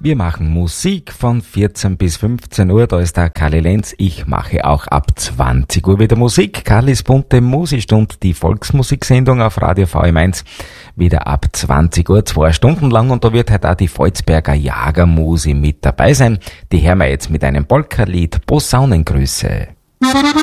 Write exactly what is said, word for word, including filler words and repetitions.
Wir machen Musik von vierzehn bis fünfzehn Uhr, da ist der Karli Lenz. Ich mache auch ab zwanzig Uhr wieder Musik. Karlis bunte Musikstund, die Volksmusiksendung auf Radio V M eins, wieder ab zwanzig Uhr, zwei Stunden lang, und da wird halt auch die Volzberger Jagermusi mit dabei sein. Die hören wir jetzt mit einem Polka-Lied, Posaunengrüße.